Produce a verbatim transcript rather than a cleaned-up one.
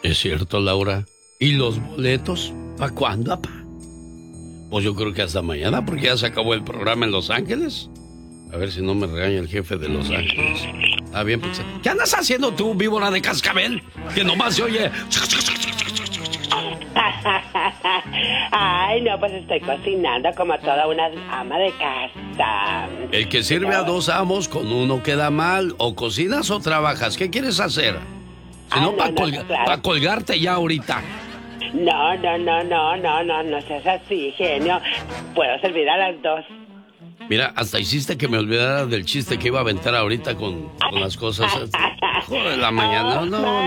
Es cierto, Laura. ¿Y los boletos? ¿Para cuándo, apá? Pues yo creo que hasta mañana, porque ya se acabó el programa en Los Ángeles. A ver si no me regaña el jefe de Los Ángeles. Ah, bien, pues. ¿Qué andas haciendo tú, víbora de cascabel? Que nomás se oye. Ay, no, pues estoy cocinando como toda una ama de casa. El que sirve a dos amos, con uno queda mal. O cocinas o trabajas. ¿Qué quieres hacer? Si no, Ay, para no, no, colga claro. pa colgarte ya ahorita. No, no, no, no, no, no, no seas así, genio. Puedo servir a las dos. Mira, hasta hiciste que me olvidara del chiste que iba a aventar ahorita con, con las cosas. Joder, la mañana, no.